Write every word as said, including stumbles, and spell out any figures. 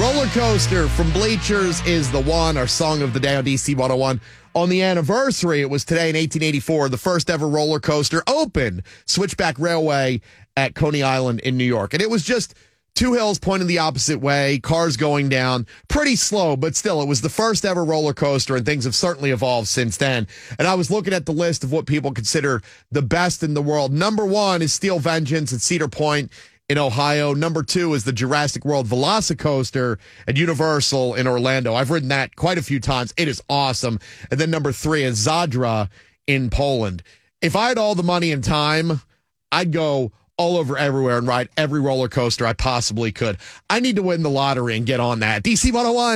Roller Coaster from Bleachers is the one, our song of the day on D C one oh one. On the anniversary, it was today in eighteen eighty-four, the first ever roller coaster opened, Switchback Railway at Coney Island in New York. And it was just two hills pointing the opposite way, cars going down, pretty slow, but still, it was the first ever roller coaster, and things have certainly evolved since then. And I was looking at the list of what people consider the best in the world. Number one is Steel Vengeance at Cedar Point in Ohio. Number two is the Jurassic World Velocicoaster at Universal in Orlando. I've ridden that quite a few times. It is awesome. And then number three is Zadra in Poland. If I had all the money and time, I'd go all over everywhere and ride every roller coaster I possibly could. I need to win the lottery and get on that. D C one oh one.